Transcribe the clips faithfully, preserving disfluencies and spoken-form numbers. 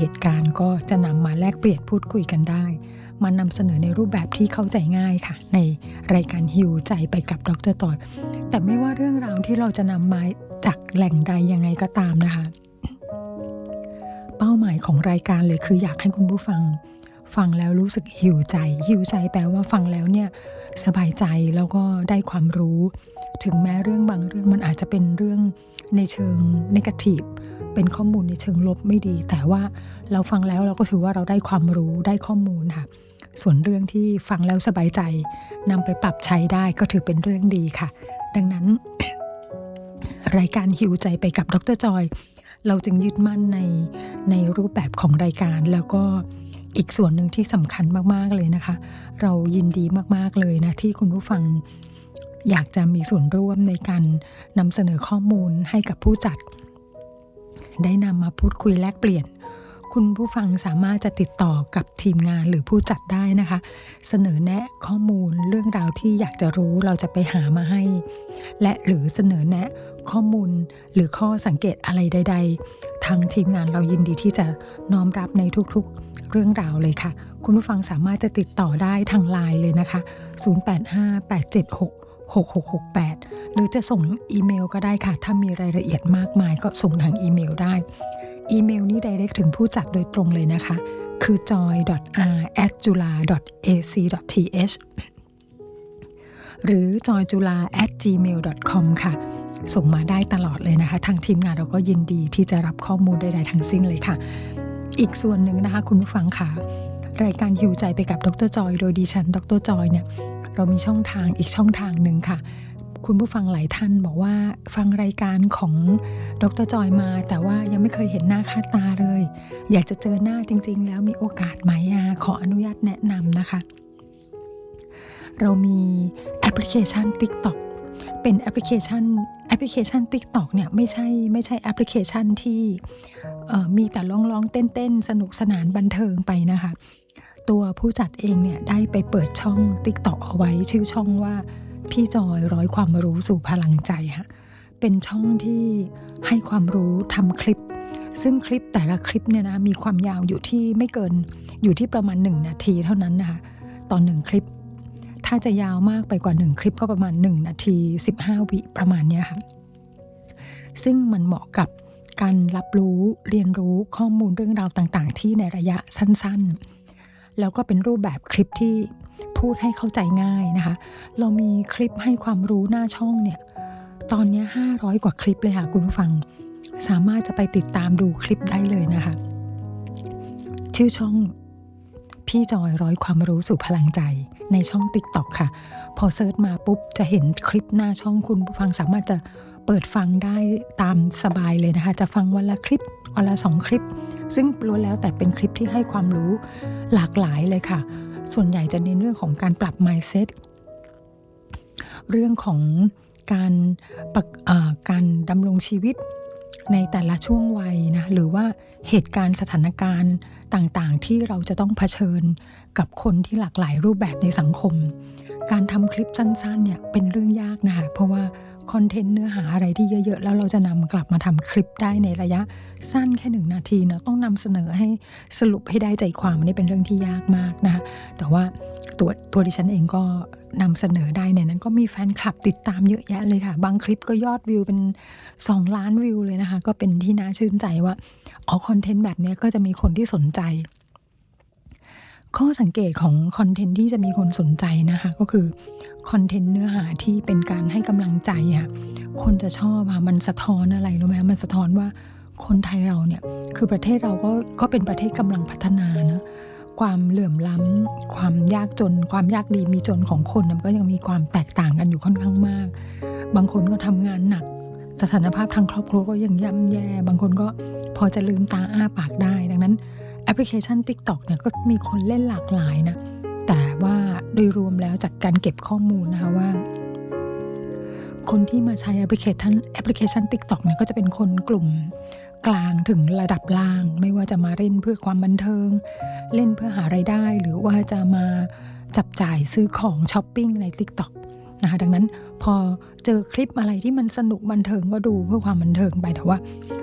เหตุการณ์ก็จะนำมาแลกเปลี่ยนพูดคุยกันได้มานำเสนอในรูปแบบที่เข้าใจง่ายค่ะในรายการฮิวใจไปกับดร.ต่อยแต่ไม่ว่าเรื่องราวที่เราจะนำมาจากแหล่งใดยังไงก็ตามนะคะเป้าหมายของรายการเลยคืออยากให้คุณผู้ฟังฟังแล้วรู้สึกหิวใจหิวใจแปลว่าฟังแล้วเนี่ยสบายใจแล้วก็ได้ความรู้ถึงแม้เรื่องบางเรื่องมันอาจจะเป็นเรื่องในเชิงเนกาทีฟเป็นข้อมูลในเชิงลบไม่ดีแต่ว่าเราฟังแล้วเราก็ถือว่าเราได้ความรู้ได้ข้อมูลค่ะส่วนเรื่องที่ฟังแล้วสบายใจนำไปปรับใช้ได้ก็ถือเป็นเรื่องดีค่ะดังนั้น รายการหิวใจไปกับดร.จอยเราจึงยึดมั่นในในรูปแบบของรายการแล้วก็อีกส่วนหนึ่งที่สำคัญมากๆเลยนะคะเรายินดีมากๆเลยนะที่คุณผู้ฟังอยากจะมีส่วนร่วมในการนำเสนอข้อมูลให้กับผู้จัดได้นำมาพูดคุยแลกเปลี่ยนคุณผู้ฟังสามารถจะติดต่อกับทีมงานหรือผู้จัดได้นะคะเสนอแนะข้อมูลเรื่องราวที่อยากจะรู้เราจะไปหามาให้และหรือเสนอแนะข้อมูลหรือข้อสังเกตอะไรใดๆทางทีมงานเรายินดีที่จะน้อมรับในทุกๆเรื่องราวเลยค่ะคุณผู้ฟังสามารถจะติดต่อได้ทาง ไลน์ เลยนะคะศูนย์ แปด ห้า แปด เจ็ด หก หก หก หก แปดหรือจะส่งอีเมลก็ได้ค่ะถ้ามีรายละเอียดมากมายก็ส่งทางอีเมลได้อีเมลนี้ direct ถึงผู้จัดโดยตรงเลยนะคะคือ จอย ดอท อาร์ แอท จุฬา ดอท เอ ซี ดอท ที เอช หรือ จอย จุฬา แอท จีเมล ดอท คอม ค่ะส่งมาได้ตลอดเลยนะคะทางทีมงานเราก็ยินดีที่จะรับข้อมูลใดๆทั้งสิ้นเลยค่ะอีกส่วนหนึ่งนะคะคุณผู้ฟังค่ะรายการฮิวใจไปกับดร.จอยโดยดิฉันดร.จอยเนี่ยเรามีช่องทางอีกช่องทางหนึ่งค่ะคุณผู้ฟังหลายท่านบอกว่าฟังรายการของดร.จอยมาแต่ว่ายังไม่เคยเห็นหน้าค่าตาเลยอยากจะเจอหน้าจริงๆแล้วมีโอกาสไหมขออนุญาตแนะนำนะคะเรามีแอปพลิเคชัน TikTok เป็นแอปพลิเคชันแอปพลิเคชัน TikTok เนี่ยไม่ใช่ไม่ใช่แอปพลิเคชันที่มีแต่ร้องๆเต้นๆสนุกสนานบันเทิงไปนะคะตัวผู้จัดเองเนี่ยได้ไปเปิดช่อง TikTok เอาไว้ชื่อช่องว่าพี่จอยร้อยความรู้สู่พลังใจค่ะเป็นช่องที่ให้ความรู้ทำคลิปซึ่งคลิปแต่ละคลิปเนี่ยนะมีความยาวอยู่ที่ไม่เกินอยู่ที่ประมาณหนึ่งนาทีเท่านั้นนะคะตอนหนึ่งคลิปถ้าจะยาวมากไปกว่าหนึ่งคลิปก็ประมาณหนึ่งนาทีสิบห้าวิประมาณนี้ค่ะซึ่งมันเหมาะกับการรับรู้เรียนรู้ข้อมูลเรื่องราวต่างๆที่ในระยะสั้นๆแล้วก็เป็นรูปแบบคลิปที่พูดให้เข้าใจง่ายนะคะเรามีคลิปให้ความรู้หน้าช่องเนี่ยตอนนี้ห้าร้อยกว่าคลิปเลยค่ะคุณผู้ฟังสามารถจะไปติดตามดูคลิปได้เลยนะคะชื่อช่องพี่จอยร้อยความรู้สู่พลังใจในช่อง TikTok ค่ะพอเซิร์ชมาปุ๊บจะเห็นคลิปหน้าช่องคุณผู้ฟังสามารถจะเปิดฟังได้ตามสบายเลยนะคะจะฟังวันละคลิปวันละสองคลิปซึ่งล้วนแล้วแต่เป็นคลิปที่ให้ความรู้หลากหลายเลยค่ะส่วนใหญ่จะเน้นเรื่องของการปรับ mindset เรื่องของการการดำรงชีวิตในแต่ละช่วงวัยนะหรือว่าเหตุการณ์สถานการณ์ต่างๆที่เราจะต้องเผชิญกับคนที่หลากหลายรูปแบบในสังคมการทำคลิปสั้นๆเนี่ยเป็นเรื่องยากนะคะเพราะว่าคอนเทนต์เนื้อหาอะไรที่เยอะๆแล้วเราจะนำกลับมาทำคลิปได้ในระยะสั้นแค่หนึ่งนาทีเนาะต้องนำเสนอให้สรุปให้ได้ใจความนี่เป็นเรื่องที่ยากมากนะคะแต่ว่าตัวตัวดิฉันเองก็นำเสนอได้เนี่ยนั้นก็มีแฟนคลับติดตามเยอะแยะเลยค่ะบางคลิปก็ยอดวิวเป็นสองล้านวิวเลยนะคะก็เป็นที่น่าชื่นใจว่าอ๋อคอนเทนต์แบบนี้ก็จะมีคนที่สนใจข้อสังเกตของคอนเทนต์ที่จะมีคนสนใจนะคะก็คือคอนเทนต์เนื้อหาที่เป็นการให้กำลังใจอ่ะคนจะชอบอ่ะมันสะท้อนอะไรรู้ไหมมันสะท้อนว่าคนไทยเราเนี่ยคือประเทศเราก็ก็เป็นประเทศกำลังพัฒนาเนอะความเหลื่อมล้ำความยากจนความยากดีมีจนของคนมันก็ยังมีความแตกต่างกันอยู่ค่อนข้างมากบางคนก็ทำงานหนักสถานภาพทางครอบครัวก็ยังย่ำแย่บางคนก็พอจะลืมตาอ้าปากได้ดังนั้นแอปพลิเคชัน TikTok เนี่ยก็มีคนเล่นหลากหลายนะแต่ว่าโดยรวมแล้วจากการเก็บข้อมูลนะคะว่าคนที่มาใช้แอปพลิเคชันแอปพลิเคชัน TikTok เนี่ยก็จะเป็นคนกลุ่มกลางถึงระดับล่างไม่ว่าจะมาเล่นเพื่อความบันเทิงเล่นเพื่อหารายได้หรือว่าจะมาจับจ่ายซื้อของช้อปปิ้งใน TikTok นะคะดังนั้นพอเจอคลิปอะไรที่มันสนุกบันเทิงก็ดูเพื่อความบันเทิงไปแต่ว่า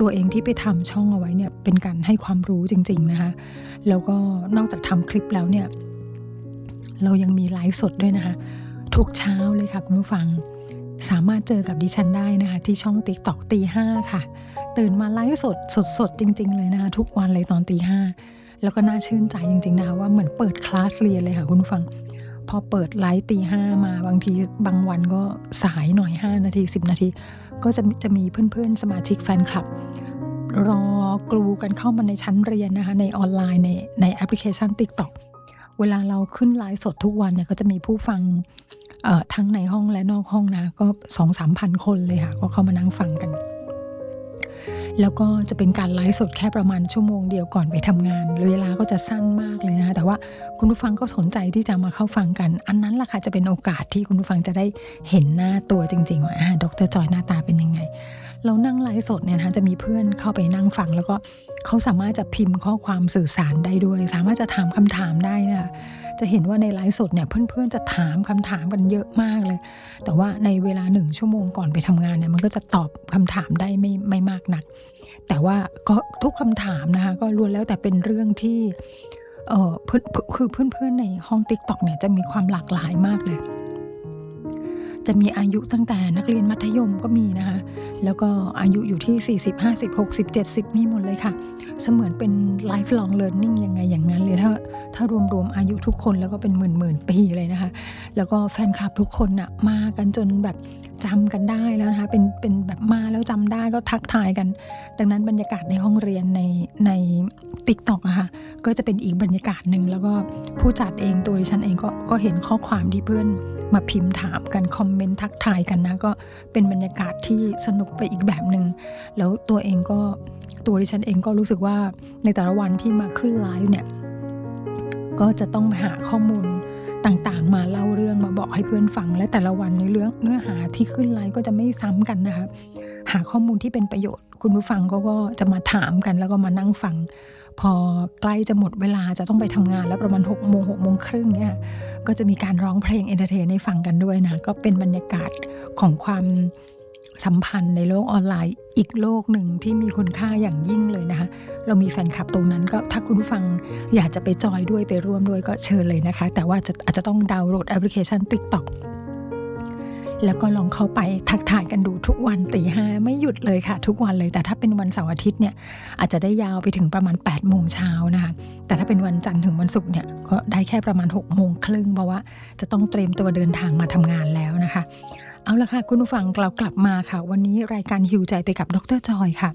ตัวเองที่ไปทำช่องเอาไว้เนี่ยเป็นการให้ความรู้จริงๆนะคะแล้วก็นอกจากทำคลิปแล้วเนี่ยเรายังมีไลฟ์สดด้วยนะคะทุกเช้าเลยค่ะคุณผู้ฟังสามารถเจอกับดิฉันได้นะคะที่ช่อง TikTok ตีห้าค่ะตื่นมาไลฟ์สดสดๆจริงๆเลยนะคะทุกวันเลยตอนตีห้าแล้วก็น่าชื่นใจจริงๆนะคะว่าเหมือนเปิดคลาสเรียนเลยค่ะคุณผู้ฟังพอเปิดไลฟ์ตีห้ามาบางทีบางวันก็สายหน่อยห้านาทีสิบนาทีก็จะจะมีเพื่อนๆสมาชิกแฟนคลับรอกลูกันเข้ามาในชั้นเรียนนะคะในออนไลน์ในในแอปพลิเคชัน TikTok เวลาเราขึ้นไลฟ์สดทุกวันเนี่ยก็จะมีผู้ฟังเอ่อทั้งในห้องและนอกห้องนะก็ สองถึงสามพัน คนเลยค่ะก็เข้ามานั่งฟังกันแล้วก็จะเป็นการไลฟ์สดแค่ประมาณชั่วโมงเดียวก่อนไปทำงานเวลาก็จะสั้นมากเลยนะคะแต่ว่าคุณผู้ฟังก็สนใจที่จะมาเข้าฟังกันอันนั้นล่ะค่ะจะเป็นโอกาสที่คุณผู้ฟังจะได้เห็นหน้าตัวจริงๆว่าดร.จอยหน้าตาเป็นยังไงเรานั่งไลฟ์สดเนี่ยนะคะจะมีเพื่อนเข้าไปนั่งฟังแล้วก็เขาสามารถจะพิมพ์ข้อความสื่อสารได้ด้วยสามารถจะถามคำถามได้นะคะจะเห็นว่าในไลฟ์สดเนี่ยเพื่อนๆจะถามคำถามกันเยอะมากเลยแต่ว่าในเวลาหนึ่งชั่วโมงก่อนไปทำงานเนี่ยมันก็จะตอบคำถามได้ไม่ไม่มากนักแต่ว่าก็ทุกคำถามนะคะก็ล้วนแล้วแต่เป็นเรื่องที่เอ่อเพื่อนคือเพื่อนๆในห้อง TikTok เนี่ยจะมีความหลากหลายมากเลยจะมีอายุตั้งแต่นักเรียนมัธยมก็มีนะคะแล้วก็อายุอยู่ที่สี่สิบ ห้าสิบ หกสิบ เจ็ดสิบมีหมดเลยค่ะเสมือนเป็น lifelong learning ยังไงอย่างนั้นเลยถ้าถ้ารวมๆอายุทุกคนแล้วก็เป็นหมื่นๆปีเลยนะคะแล้วก็แฟนคลับทุกคนน่ะมากันจนแบบจำกันได้แล้วนะคะเป็นเป็นแบบมาแล้วจำได้ก็ทักทายกันดังนั้นบรรยากาศในห้องเรียนในใน TikTok อะค่ะก็จะเป็นอีกบรรยากาศนึงแล้วก็ผู้จัดเองตัวดิฉันเองก็ก็เห็นข้อความที่เพื่อนมาพิมพ์ถามกันคอมเมนต์ทักทายกันนะก็เป็นบรรยากาศที่สนุกไปอีกแบบนึงแล้วตัวเองก็ตัวดิฉันเองก็รู้สึกว่าในแต่ละวันที่มาขึ้นไลฟ์เนี่ยก็จะต้องหาข้อมูลต่างๆมาเล่าเรื่องมาบอกให้เพื่อนฟังและแต่ละวันในเรื่องเนื้อหาที่ขึ้นไลฟ์ก็จะไม่ซ้ำกันนะคะหาข้อมูลที่เป็นประโยชน์คุณผู้ฟังก็ก็จะมาถามกันแล้วก็มานั่งฟังพอใกล้จะหมดเวลาจะต้องไปทำงานแล้วประมาณหกโมงหกโมงครึ่งเนี่ยก็จะมีการร้องเพลงเอนเตอร์เทนให้ฟังกันด้วยนะก็เป็นบรรยากาศของความสัมพันธ์ในโลกออนไลน์อีกโลกหนึ่งที่มีคุณค่าอย่างยิ่งเลยนะคะเรามีแฟนคลับตรงนั้นก็ถ้าคุณผู้ฟังอยากจะไปจอยด้วยไปร่วมด้วยก็เชิญเลยนะคะแต่ว่าจะอาจจะต้องดาวน์โหลดแอปพลิเคชัน TikTok แล้วก็ลองเข้าไปทักทายกันดูทุกวันตีห้าไม่หยุดเลยค่ะทุกวันเลยแต่ถ้าเป็นวันเสาร์อาทิตย์เนี่ยอาจจะได้ยาวไปถึงประมาณแปดโมงเช้านะคะแต่ถ้าเป็นวันจันทร์ถึงวันศุกร์เนี่ยก็ได้แค่ประมาณหกโมงครึ่งเพราะว่าจะต้องเตรียมตัวเดินทางมาทำงานแล้วนะคะเอาละค่ะคุณผู้ฟังเรากลับมาค่ะวันนี้รายการฮิวใจไปกับดร.จอยค่ะ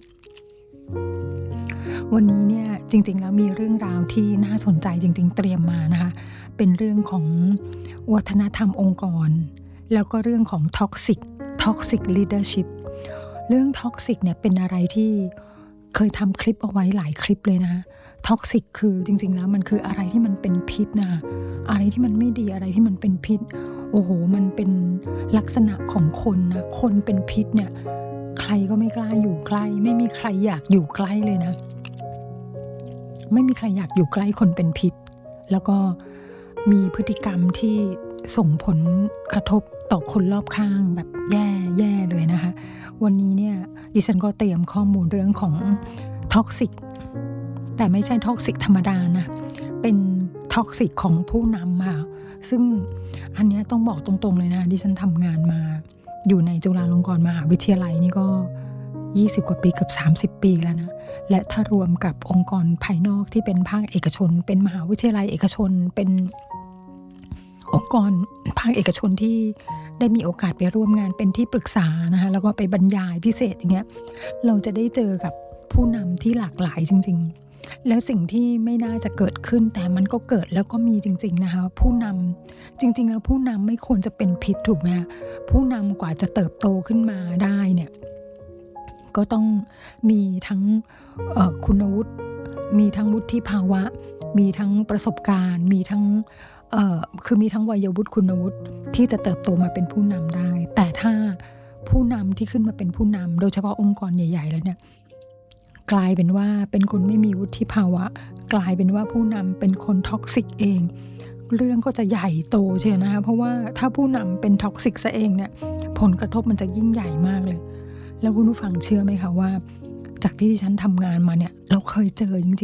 วันนี้เนี่ยจริงๆแล้วมีเรื่องราวที่น่าสนใจจริงๆเตรียมมานะคะเป็นเรื่องของวัฒนธรรมองค์กรแล้วก็เรื่องของ toxic toxic leadership เรื่อง toxic เนี่ยเป็นอะไรที่เคยทำคลิปเอาไว้หลายคลิปเลยนะ toxic คือจริงๆแล้วมันคืออะไรที่มันเป็นพิษนะอะไรที่มันไม่ดีอะไรที่มันเป็นพิษโอ้โหมันเป็นลักษณะของคนนะคนเป็นพิษเนี่ยใครก็ไม่กล้าอยู่ใกล้ไม่มีใครอยากอยู่ใกล้เลยนะไม่มีใครอยากอยู่ใกล้คนเป็นพิษแล้วก็มีพฤติกรรมที่ส่งผลกระทบต่อคนรอบข้างแบบแย่แย่เลยนะคะวันนี้เนี่ยดิฉันก็เตรียมข้อมูลเรื่องของท็อกซิกแต่ไม่ใช่ท็อกซิกธรรมดานะเป็นท็อกซิกของผู้นำค่ะซึ่งอันนี้ต้องบอกตรงๆเลยนะดิฉันทำงานมาอยู่ในจุฬาลงกรณ์มหาวิทยาลัยนี่ก็ยี่สิบกว่าปีเกือบสามสิบปีแล้วนะและถ้ารวมกับองค์กรภายนอกที่เป็นภาคเอกชนเป็นมหาวิทยาลัยเอกชนเป็นองค์กรภาคเอกชนที่ได้มีโอกาสไปร่วมงานเป็นที่ปรึกษานะคะแล้วก็ไปบรรยายพิเศษอย่างเงี้ยเราจะได้เจอกับผู้นำที่หลากหลายจริงๆแล้วสิ่งที่ไม่น่าจะเกิดขึ้นแต่มันก็เกิดแล้วก็มีจริงๆนะคะผู้นำจริงๆแล้วผู้นำไม่ควรจะเป็นพิษถูกไหมคะผู้นำกว่าจะเติบโตขึ้นมาได้เนี่ยก็ต้องมีทั้งคุณวุฒิมีทั้งวุฒิภาวะมีทั้งประสบการณ์มีทั้งเอ่อคือมีทั้งวัยวุฒิคุณวุฒิที่จะเติบโตมาเป็นผู้นำได้แต่ถ้าผู้นำที่ขึ้นมาเป็นผู้นำโดยเฉพาะองค์กรใหญ่ๆแล้วเนี่ยกลายเป็นว่าเป็นคนไม่มีวุฒิภาวะกลายเป็นว่าผู้นำเป็นคนท็อกซิกเองเรื่องก็จะใหญ่โตเชียวนะคะเพราะว่าถ้าผู้นำเป็นท็อกซิกซะเองเนี่ยผลกระทบมันจะยิ่งใหญ่มากเลยแล้วคุณผู้ฟังเชื่อไหมคะว่าจากที่ดิฉันทำงานมาเนี่ยเราเคยเจอจริงๆ